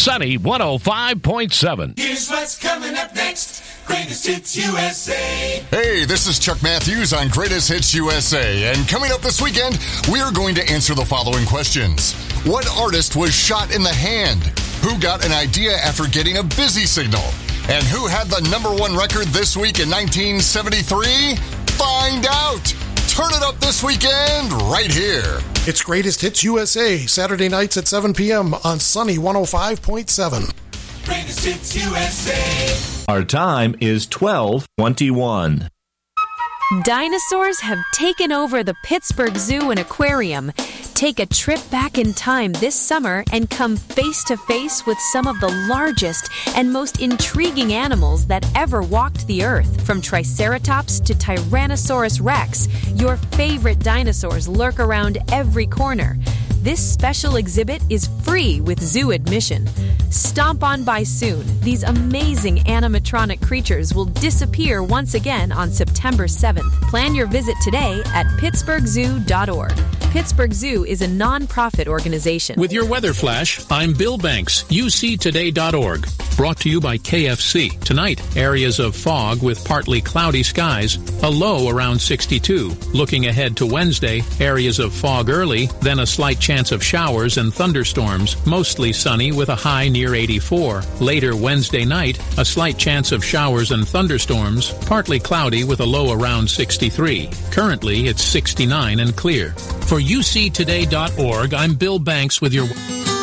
Sunny 105.7. Here's what's coming up next. Greatest Hits USA. Hey, this is Chuck Matthews on Greatest Hits USA. And coming up this weekend, we are going to answer the following questions. What artist was shot in the hand? Who got an idea after getting a busy signal? And who had the #1 record this week in 1973? Find out! Turn it up this weekend right here. It's Greatest Hits USA, Saturday nights at 7 p.m. on Sunny 105.7. Greatest Hits USA. Our time is 12:21. Dinosaurs have taken over the Pittsburgh Zoo and Aquarium. Take a trip back in time this summer and come face to face with some of the largest and most intriguing animals that ever walked the earth. From Triceratops to Tyrannosaurus Rex, your favorite dinosaurs lurk around every corner. This special exhibit is free with zoo admission. Stomp on by soon. These amazing animatronic creatures will disappear once again on September 7th. Plan your visit today at pittsburghzoo.org. Pittsburgh Zoo is a non-profit organization. With your weather flash, I'm Bill Banks, uctoday.org. Brought to you by KFC. Tonight, areas of fog with partly cloudy skies, a low around 62. Looking ahead to Wednesday, areas of fog early, then a slight chance of showers and thunderstorms, mostly sunny with a high near 84. Later Wednesday night, a slight chance of showers and thunderstorms, partly cloudy with a low around 63. Currently, it's 69 and clear. For uctoday.org, I'm Bill Banks with your...